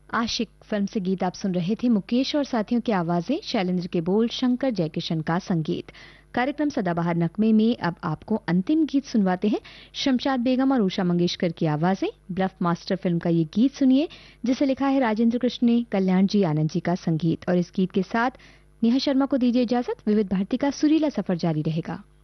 आशिक film से गीत आप सुन रहे थे। मुकेश और साथियों की आवाजें, शैलेंद्र के बोल, शंकर जयकिशन का संगीत। कार्यक्रम सदाबहार नगमे में अब आपको अंतिम गीत सुनवाते हैं। शमशाद बेगम और उषा मंगेशकर की आवाजें। ब्लफ मास्टर फिल्म का ये गीत सुनिए, जिसे लिखा है राजेंद्र कृष्ण ने, कल्याण जी आनंद जी का संगीत। और इस गीत के साथ नेहा शर्मा को दीजिए इजाजत। विविध भारती का सुरीला सफर जारी रहेगा।